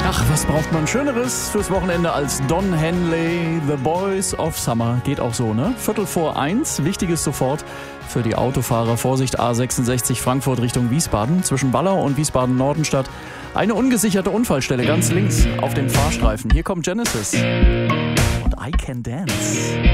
Ach, was braucht man Schöneres fürs Wochenende als Don Henley, The Boys of Summer. Geht auch so, ne? 1:45, Wichtiges sofort für die Autofahrer. Vorsicht, A66 Frankfurt Richtung Wiesbaden. Zwischen Ballau und Wiesbaden-Nordenstadt eine ungesicherte Unfallstelle ganz links auf dem Fahrstreifen. Hier kommt Genesis und I Can Dance.